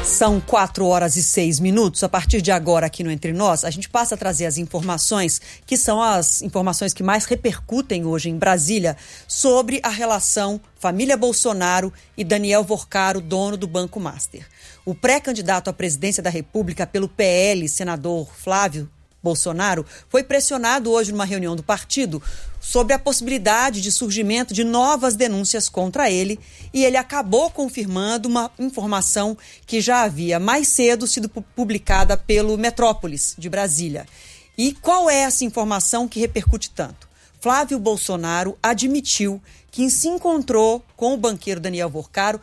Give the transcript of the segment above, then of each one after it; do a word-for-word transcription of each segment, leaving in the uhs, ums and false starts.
São quatro horas e seis minutos. A partir de agora, aqui no Entre Nós, a gente passa a trazer as informações que são as informações que mais repercutem hoje em Brasília sobre a relação família Bolsonaro e Daniel Worcaro, dono do Banco Master. O pré-candidato à presidência da República pelo P L, senador Flávio Bolsonaro, foi pressionado hoje numa reunião do partido sobre a possibilidade de surgimento de novas denúncias contra ele, e ele acabou confirmando uma informação que já havia mais cedo sido publicada pelo Metrópolis de Brasília. E qual é essa informação que repercute tanto? Flávio Bolsonaro admitiu que se encontrou com o banqueiro Daniel Worcaro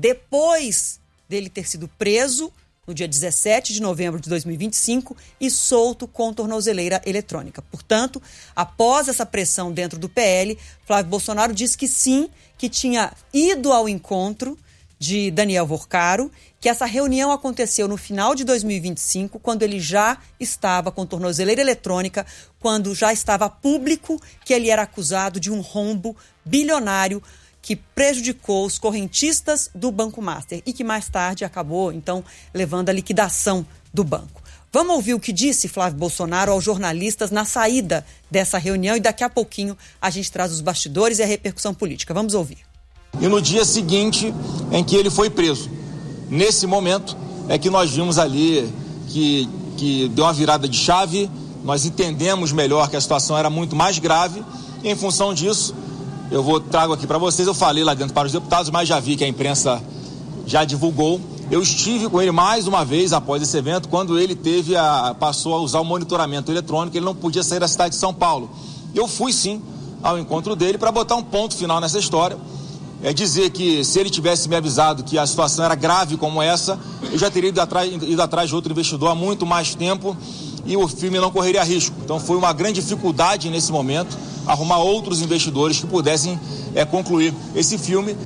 depois dele ter sido preso no dia dezessete de novembro de dois mil e vinte e cinco e solto com tornozeleira eletrônica. Portanto, após essa pressão dentro do P L, Flávio Bolsonaro disse que sim, que tinha ido ao encontro de Daniel Worcaro, que essa reunião aconteceu no final de dois mil e vinte e cinco, quando ele já estava com tornozeleira eletrônica, quando já estava público que ele era acusado de um rombo bilionário que prejudicou os correntistas do Banco Master e que mais tarde acabou, então, levando à liquidação do banco. Vamos ouvir o que disse Flávio Bolsonaro aos jornalistas na saída dessa reunião e daqui a pouquinho a gente traz os bastidores e a repercussão política. Vamos ouvir. E no dia seguinte em que ele foi preso, nesse momento é que nós vimos ali que, que deu uma virada de chave, nós entendemos melhor que a situação era muito mais grave e em função disso, eu vou trago aqui para vocês, eu falei lá dentro para os deputados, mas já vi que a imprensa já divulgou. Eu estive com ele mais uma vez após esse evento, quando ele teve a, passou a usar o monitoramento eletrônico, ele não podia sair da cidade de São Paulo. Eu fui sim ao encontro dele para botar um ponto final nessa história. É dizer que se ele tivesse me avisado que a situação era grave como essa, eu já teria ido atrás, ido atrás de outro investidor há muito mais tempo e o filme não correria risco. Então foi uma grande dificuldade nesse momento arrumar outros investidores que pudessem é, concluir esse filme.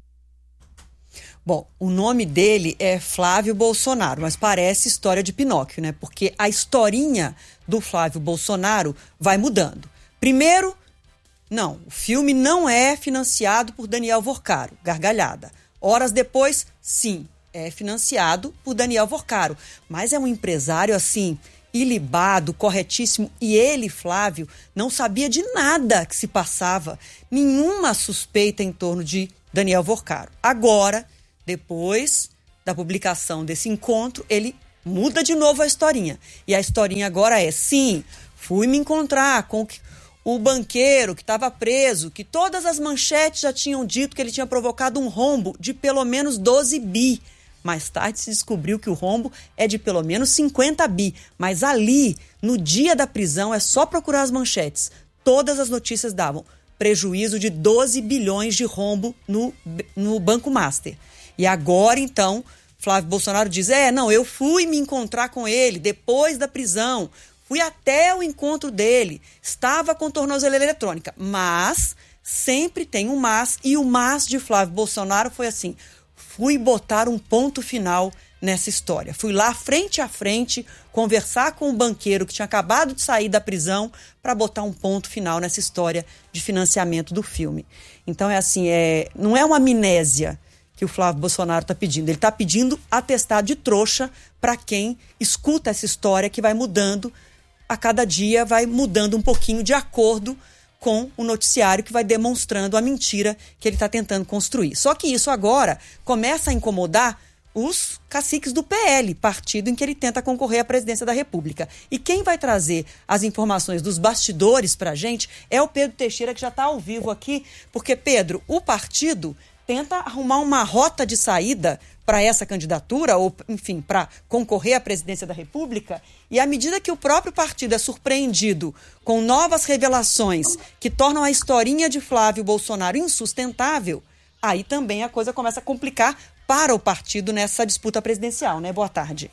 Bom, o nome dele é Flávio Bolsonaro, mas parece história de Pinóquio, né? Porque a historinha do Flávio Bolsonaro vai mudando. Primeiro, não, o filme não é financiado por Daniel Worcaro, gargalhada. Horas depois, sim, é financiado por Daniel Worcaro, mas é um empresário assim ilibado, corretíssimo, e ele, Flávio, não sabia de nada que se passava, nenhuma suspeita em torno de Daniel Worcaro. Agora, depois da publicação desse encontro, ele muda de novo a historinha. E a historinha agora é, sim, fui me encontrar com o banqueiro que estava preso, que todas as manchetes já tinham dito que ele tinha provocado um rombo de pelo menos doze bi. Mais tarde se descobriu que o rombo é de pelo menos cinquenta bi. Mas ali, no dia da prisão, é só procurar as manchetes. Todas as notícias davam prejuízo de doze bilhões de rombo no, no Banco Master. E agora, então, Flávio Bolsonaro diz, é, não, eu fui me encontrar com ele depois da prisão. Fui até o encontro dele. Estava com tornozeleira eletrônica. Mas, sempre tem um mas. E o mas de Flávio Bolsonaro foi assim, fui botar um ponto final nessa história. Fui lá frente a frente conversar com o banqueiro que tinha acabado de sair da prisão para botar um ponto final nessa história de financiamento do filme. Então é assim, é, não é uma amnésia que o Flávio Bolsonaro está pedindo. Ele está pedindo atestado de trouxa para quem escuta essa história que vai mudando a cada dia, vai mudando um pouquinho de acordo com o noticiário que vai demonstrando a mentira que ele está tentando construir. Só que isso agora começa a incomodar os caciques do P L, partido em que ele tenta concorrer à presidência da República. E quem vai trazer as informações dos bastidores para a gente é o Pedro Teixeira, que já está ao vivo aqui, porque, Pedro, o partido tenta arrumar uma rota de saída para essa candidatura, ou, enfim, para concorrer à presidência da República, e à medida que o próprio partido é surpreendido com novas revelações que tornam a historinha de Flávio Bolsonaro insustentável, aí também a coisa começa a complicar para o partido nessa disputa presidencial, né? Boa tarde.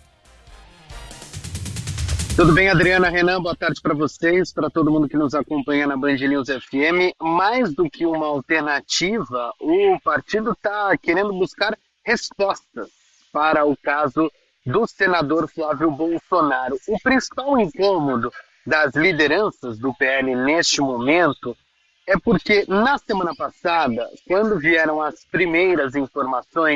Tudo bem, Adriana, Renan, boa tarde para vocês, para todo mundo que nos acompanha na Band News F M. Mais do que uma alternativa, o partido está querendo buscar respostas para o caso do senador Flávio Bolsonaro. O principal incômodo das lideranças do P L neste momento é porque na semana passada, quando vieram as primeiras informações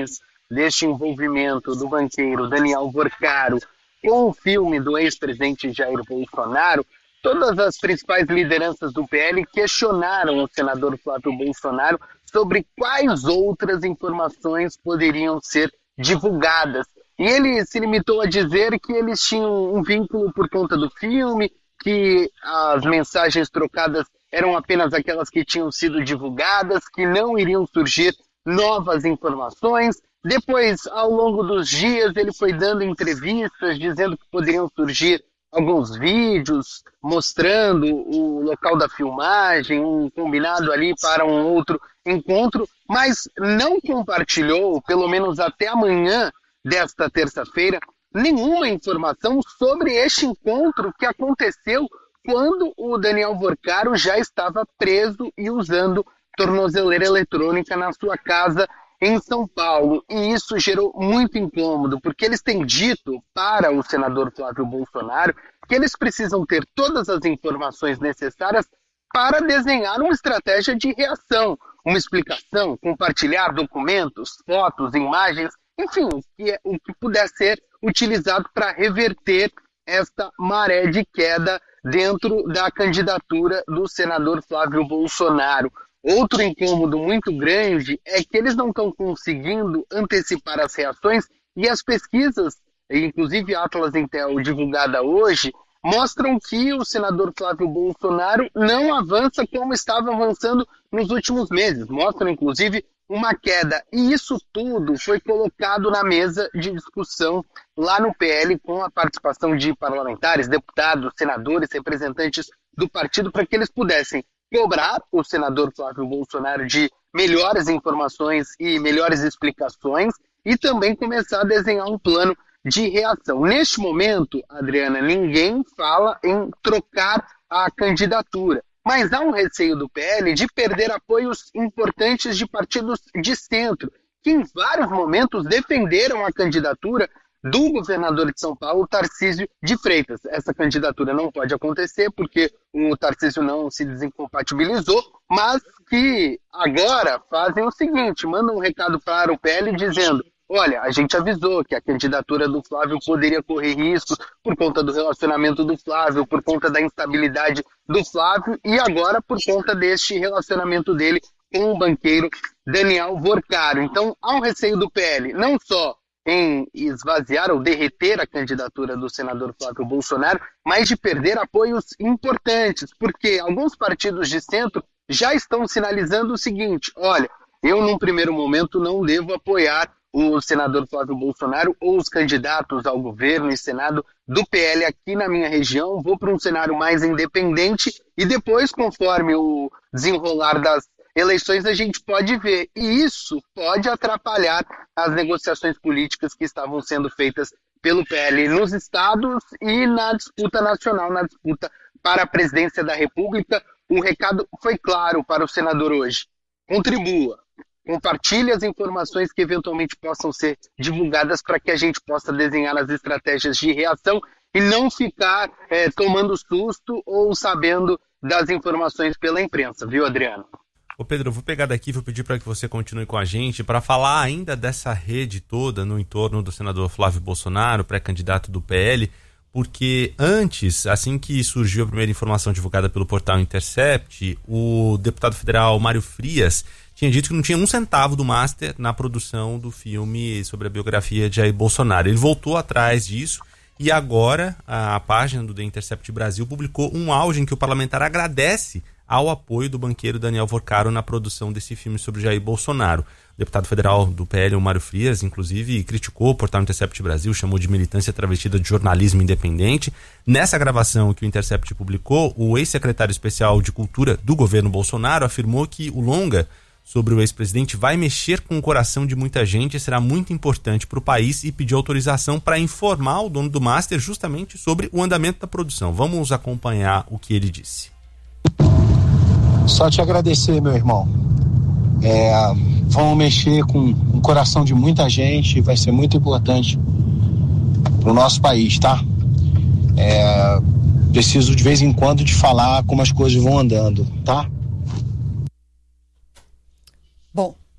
deste envolvimento do banqueiro Daniel Vorcaro com o filme do ex-presidente Jair Bolsonaro, todas as principais lideranças do P L questionaram o senador Flávio Bolsonaro sobre quais outras informações poderiam ser divulgadas. E ele se limitou a dizer que eles tinham um vínculo por conta do filme, que as mensagens trocadas eram apenas aquelas que tinham sido divulgadas, que não iriam surgir novas informações. Depois, ao longo dos dias, ele foi dando entrevistas, dizendo que poderiam surgir alguns vídeos mostrando o local da filmagem, um combinado ali para um outro encontro, mas não compartilhou, pelo menos até amanhã desta terça-feira, nenhuma informação sobre este encontro que aconteceu quando o Daniel Vorcaro já estava preso e usando tornozeleira eletrônica na sua casa em São Paulo. E isso gerou muito incômodo, porque eles têm dito para o senador Flávio Bolsonaro que eles precisam ter todas as informações necessárias para desenhar uma estratégia de reação, uma explicação, compartilhar documentos, fotos, imagens, enfim, o que, o que puder ser utilizado para reverter esta maré de queda dentro da candidatura do senador Flávio Bolsonaro. Outro incômodo muito grande é que eles não estão conseguindo antecipar as reações e as pesquisas, inclusive a Atlas Intel divulgada hoje, mostram que o senador Flávio Bolsonaro não avança como estava avançando nos últimos meses. Mostram, inclusive, uma queda. E isso tudo foi colocado na mesa de discussão lá no P L com a participação de parlamentares, deputados, senadores, representantes do partido para que eles pudessem cobrar o senador Flávio Bolsonaro de melhores informações e melhores explicações e também começar a desenhar um plano de reação. Neste momento, Adriana, ninguém fala em trocar a candidatura, mas há um receio do P L de perder apoios importantes de partidos de centro, que em vários momentos defenderam a candidatura do governador de São Paulo, Tarcísio de Freitas. Essa candidatura não pode acontecer porque o Tarcísio não se desincompatibilizou, mas que agora fazem o seguinte, mandam um recado para o P L dizendo: olha, a gente avisou que a candidatura do Flávio poderia correr riscos por conta do relacionamento do Flávio, por conta da instabilidade do Flávio e agora por conta deste relacionamento dele com o banqueiro Daniel Vorcaro. Então, há um receio do P L, não só em esvaziar ou derreter a candidatura do senador Flávio Bolsonaro, mas de perder apoios importantes, porque alguns partidos de centro já estão sinalizando o seguinte: olha, eu num primeiro momento não devo apoiar o senador Flávio Bolsonaro ou os candidatos ao governo e Senado do P L aqui na minha região, vou para um cenário mais independente e depois, conforme o desenrolar das eleições, a gente pode ver. E isso pode atrapalhar as negociações políticas que estavam sendo feitas pelo P L nos estados e na disputa nacional, na disputa para a presidência da República. O recado foi claro para o senador hoje: contribua, compartilhe as informações que eventualmente possam ser divulgadas para que a gente possa desenhar as estratégias de reação e não ficar é, tomando susto ou sabendo das informações pela imprensa, viu, Adriano? Ô Pedro, eu vou pegar daqui e vou pedir para que você continue com a gente para falar ainda dessa rede toda no entorno do senador Flávio Bolsonaro, pré-candidato do P L, porque antes, assim que surgiu a primeira informação divulgada pelo portal Intercept, o deputado federal Mário Frias tinha dito que não tinha um centavo do Master na produção do filme sobre a biografia de Jair Bolsonaro. Ele voltou atrás disso e agora a página do The Intercept Brasil publicou um áudio em que o parlamentar agradece ao apoio do banqueiro Daniel Vorcaro na produção desse filme sobre Jair Bolsonaro. O deputado federal do P L, o Mário Frias, inclusive criticou o portal Intercept Brasil, chamou de militância travestida de jornalismo independente. Nessa gravação que o Intercept publicou, o ex-secretário especial de Cultura do governo Bolsonaro afirmou que o longa sobre o ex-presidente vai mexer com o coração de muita gente e será muito importante para o país, e pediu autorização para informar o dono do Master justamente sobre o andamento da produção. Vamos acompanhar o que ele disse. Só te agradecer, meu irmão. É, vamos mexer com o coração de muita gente, vai ser muito importante para o nosso país, tá? É, preciso de vez em quando de falar como as coisas vão andando, tá? Bom,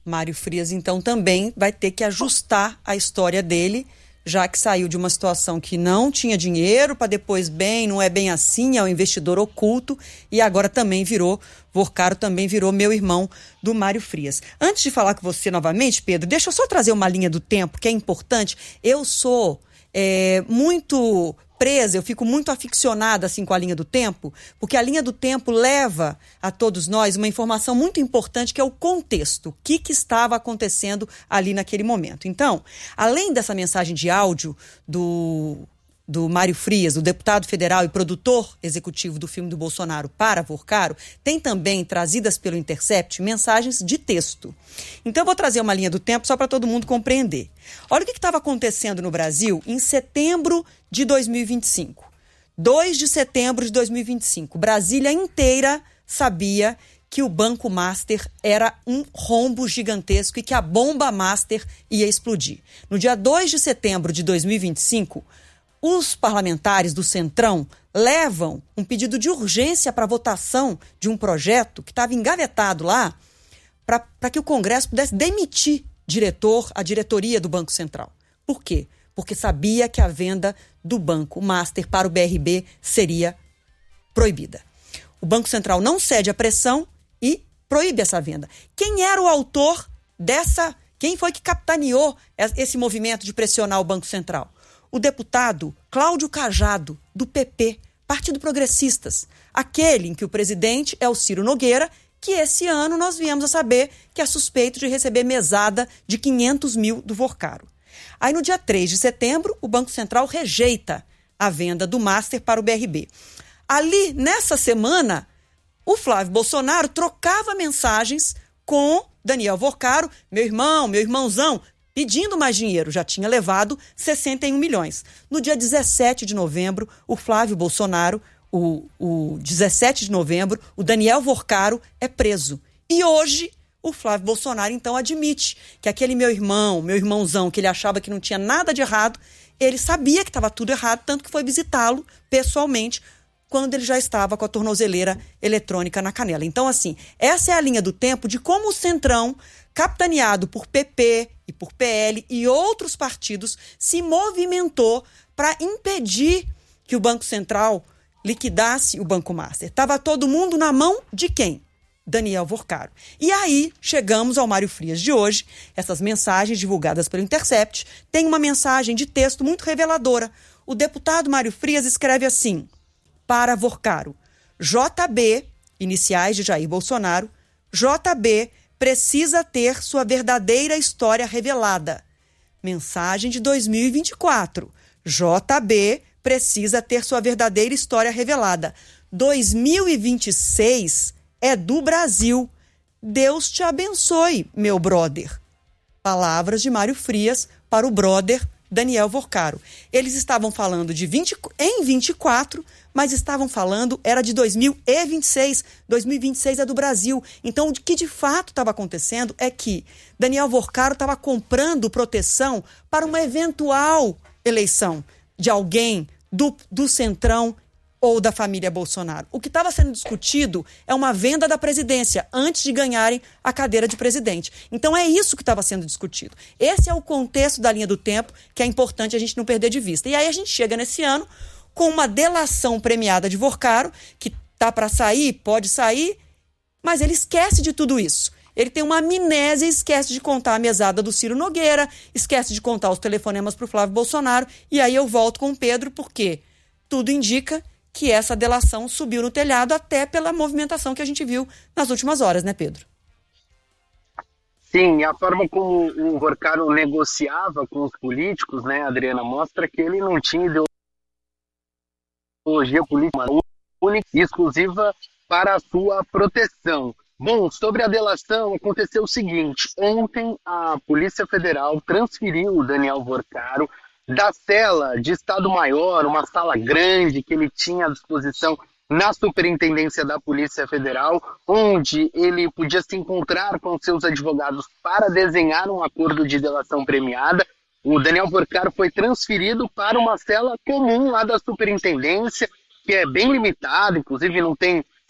Mário Frias, então, também vai ter que ajustar a história dele, já que saiu de uma situação que não tinha dinheiro, para depois, bem, não é bem assim, é um investidor oculto, e agora também virou, Vorcaro também virou meu irmão do Mário Frias. Antes de falar com você novamente, Pedro, deixa eu só trazer uma linha do tempo, que é importante. Eu sou é, muito... presa, eu fico muito aficionada assim com a linha do tempo, porque a linha do tempo leva a todos nós uma informação muito importante, que é o contexto, o que, que estava acontecendo ali naquele momento. Então, além dessa mensagem de áudio do, do Mário Frias, o deputado federal e produtor executivo do filme do Bolsonaro para Vorcaro, tem também, trazidas pelo Intercept, mensagens de texto. Então eu vou trazer uma linha do tempo só para todo mundo compreender. Olha o que estava acontecendo no Brasil em setembro de dois mil e vinte e cinco. dois de setembro de dois mil e vinte e cinco. Brasília inteira sabia que o Banco Master era um rombo gigantesco e que a bomba Master ia explodir. No dia dois de setembro de dois mil e vinte e cinco, os parlamentares do Centrão levam um pedido de urgência para votação de um projeto que estava engavetado lá para que o Congresso pudesse demitir diretor, a diretoria do Banco Central. Por quê? Porque sabia que a venda do Banco Master para o B R B seria proibida. O Banco Central não cede à pressão e proíbe essa venda. Quem era o autor dessa... Quem foi que capitaneou esse movimento de pressionar o Banco Central? O deputado Cláudio Cajado, do P P, Partido Progressistas, aquele em que o presidente é o Ciro Nogueira, que esse ano nós viemos a saber que é suspeito de receber mesada de quinhentos mil do Vorcaro. Aí no dia três de setembro, o Banco Central rejeita a venda do Master para o B R B. Ali, nessa semana, o Flávio Bolsonaro trocava mensagens com Daniel Vorcaro, meu irmão, meu irmãozão, pedindo mais dinheiro, já tinha levado sessenta e um milhões. No dia dezessete de novembro, o Flávio Bolsonaro, o, o dezessete de novembro, o Daniel Vorcaro é preso. E hoje, o Flávio Bolsonaro, então, admite que aquele meu irmão, meu irmãozão, que ele achava que não tinha nada de errado, ele sabia que estava tudo errado, tanto que foi visitá-lo pessoalmente, quando ele já estava com a tornozeleira eletrônica na canela. Então, assim, essa é a linha do tempo de como o Centrão, capitaneado por P P e por P L e outros partidos, se movimentou para impedir que o Banco Central liquidasse o Banco Master. Estava todo mundo na mão de quem? Daniel Vorcaro. E aí chegamos ao Mário Frias de hoje. Essas mensagens divulgadas pelo Intercept têm uma mensagem de texto muito reveladora. O deputado Mário Frias escreve assim: para Vorcaro, J B, iniciais de Jair Bolsonaro, J B precisa ter sua verdadeira história revelada. Mensagem de dois mil e vinte e quatro. J B precisa ter sua verdadeira história revelada. dois mil e vinte e seis é do Brasil. Deus te abençoe, meu brother. Palavras de Mário Frias para o brother Daniel Vorcaro. Eles estavam falando de vinte, em vinte e quatro, mas estavam falando, era de dois mil e vinte e seis. dois mil e vinte e seis é do Brasil. Então, o que de fato estava acontecendo é que Daniel Vorcaro estava comprando proteção para uma eventual eleição de alguém do, do Centrão ou da família Bolsonaro. O que estava sendo discutido é uma venda da presidência antes de ganharem a cadeira de presidente. Então é isso que estava sendo discutido. Esse é o contexto da linha do tempo que é importante a gente não perder de vista. E aí a gente chega nesse ano com uma delação premiada de Vorcaro, que tá para sair, pode sair, mas ele esquece de tudo isso. Ele tem uma amnésia e esquece de contar a mesada do Ciro Nogueira, esquece de contar os telefonemas para o Flávio Bolsonaro, e aí eu volto com o Pedro, porque tudo indica que essa delação subiu no telhado até pela movimentação que a gente viu nas últimas horas, né, Pedro? Sim, a forma como o Vorcaro negociava com os políticos, né, Adriana, mostra que ele não tinha ideologia política única e exclusiva para a sua proteção. Bom, sobre a delação, aconteceu o seguinte: ontem a Polícia Federal transferiu o Daniel Vorcaro da cela de Estado-Maior, uma sala grande que ele tinha à disposição na Superintendência da Polícia Federal, onde ele podia se encontrar com seus advogados para desenhar um acordo de delação premiada. O Daniel Vorcaro foi transferido para uma cela comum lá da Superintendência, que é bem limitada, inclusive não tem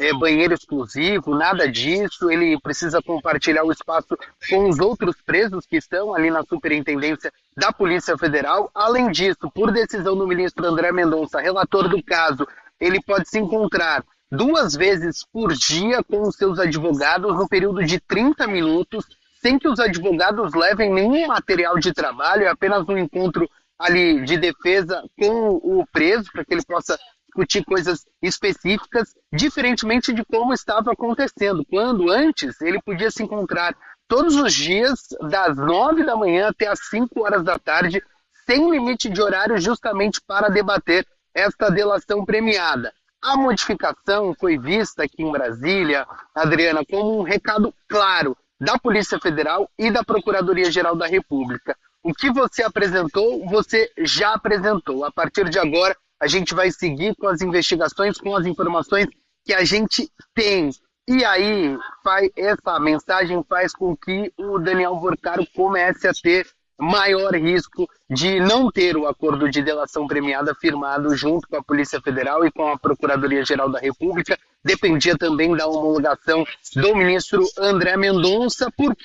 é, banheiro exclusivo, nada disso. Ele precisa compartilhar o espaço com os outros presos que estão ali na superintendência da Polícia Federal. Além disso, por decisão do ministro André Mendonça, relator do caso, ele pode se encontrar duas vezes por dia com os seus advogados no período de trinta minutos, sem que os advogados levem nenhum material de trabalho, é apenas um encontro ali de defesa com o preso, para que ele possa discutir coisas específicas, diferentemente de como estava acontecendo, quando antes ele podia se encontrar todos os dias, das nove da manhã até as cinco horas da tarde, sem limite de horário, justamente para debater esta delação premiada. A modificação foi vista aqui em Brasília, Adriana, como um recado claro da Polícia Federal e da Procuradoria-Geral da República. O que você apresentou, você já apresentou. A partir de agora, a gente vai seguir com as investigações, com as informações que a gente tem. E aí, faz, essa mensagem faz com que o Daniel Vorcaro comece a ter maior risco de não ter o acordo de delação premiada firmado junto com a Polícia Federal e com a Procuradoria-Geral da República. Dependia também da homologação do ministro André Mendonça, porque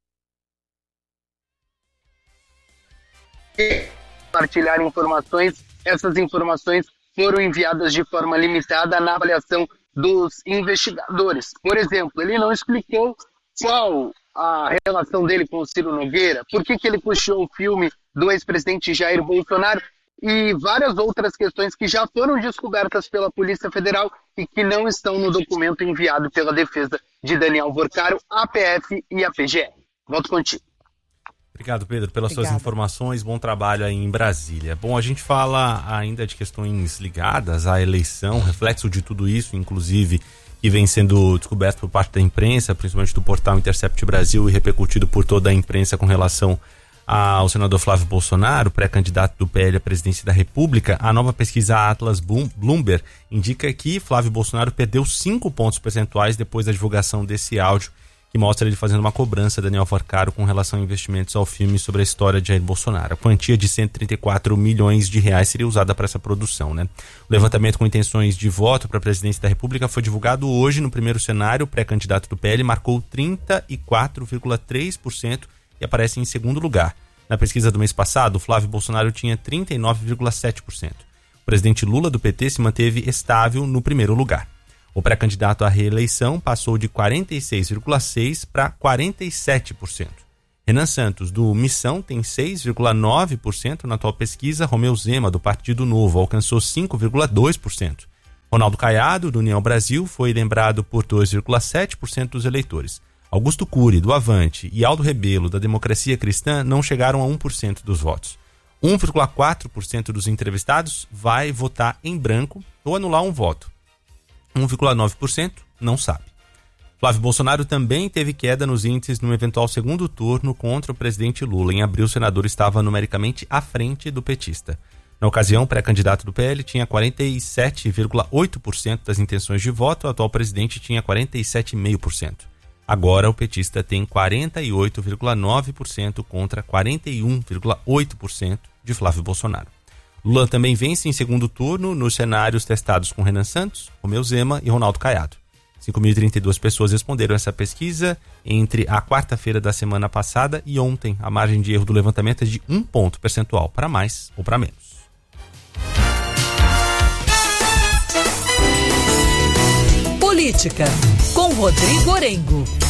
compartilhar informações, essas informações foram enviadas de forma limitada na avaliação dos investigadores. Por exemplo, ele não explicou qual a relação dele com o Ciro Nogueira, por que, que ele puxou o filme do ex-presidente Jair Bolsonaro e várias outras questões que já foram descobertas pela Polícia Federal e que não estão no documento enviado pela defesa de Daniel Vorcaro, a P F e a P G R. Volto contigo. Obrigado, Pedro, pelas Obrigada. suas informações. Bom trabalho aí em Brasília. Bom, a gente fala ainda de questões ligadas à eleição, reflexo de tudo isso, inclusive, que vem sendo descoberto por parte da imprensa, principalmente do portal Intercept Brasil e repercutido por toda a imprensa com relação ao senador Flávio Bolsonaro, pré-candidato do P L à presidência da República. A nova pesquisa Atlas Bloomberg indica que Flávio Bolsonaro perdeu cinco pontos percentuais depois da divulgação desse áudio, que mostra ele fazendo uma cobrança a Daniel Vorcaro com relação a investimentos ao filme sobre a história de Jair Bolsonaro. A quantia de cento e trinta e quatro milhões de reais seria usada para essa produção, né? O levantamento com intenções de voto para a presidência da República foi divulgado hoje no primeiro cenário. O pré-candidato do P L marcou trinta e quatro vírgula três por cento e aparece em segundo lugar. Na pesquisa do mês passado, Flávio Bolsonaro tinha trinta e nove vírgula sete por cento. O presidente Lula do P T se manteve estável no primeiro lugar. O pré-candidato à reeleição passou de quarenta e seis vírgula seis por cento para quarenta e sete por cento. Renan Santos, do Missão, tem seis vírgula nove por cento na atual pesquisa. Romeu Zema, do Partido Novo, alcançou cinco vírgula dois por cento. Ronaldo Caiado, do União Brasil, foi lembrado por dois vírgula sete por cento dos eleitores. Augusto Cury, do Avante, e Aldo Rebelo, da Democracia Cristã, não chegaram a um por cento dos votos. um vírgula quatro por cento dos entrevistados vai votar em branco ou anular um voto. um vírgula nove por cento não sabe. Flávio Bolsonaro também teve queda nos índices no eventual segundo turno contra o presidente Lula. Em abril, o senador estava numericamente à frente do petista. Na ocasião, o pré-candidato do P L tinha quarenta e sete vírgula oito por cento das intenções de voto, o atual presidente tinha quarenta e sete vírgula cinco por cento. Agora, o petista tem quarenta e oito vírgula nove por cento contra quarenta e um vírgula oito por cento de Flávio Bolsonaro. Lula também vence em segundo turno nos cenários testados com Renan Santos, Romeu Zema e Ronaldo Caiado. cinco mil e trinta e duas pessoas responderam essa pesquisa entre a quarta-feira da semana passada e ontem. A margem de erro do levantamento é de um ponto percentual, para mais ou para menos. Política, com Rodrigo Orengo.